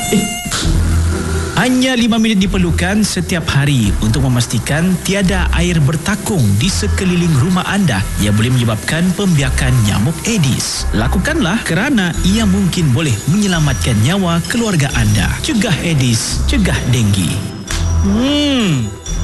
Hanya 5 minit diperlukan setiap hari untuk memastikan tiada air bertakung di sekeliling rumah anda yang boleh menyebabkan pembiakan nyamuk Aedes. Lakukanlah kerana ia mungkin boleh menyelamatkan nyawa keluarga anda. Cegah Aedes, cegah denggi.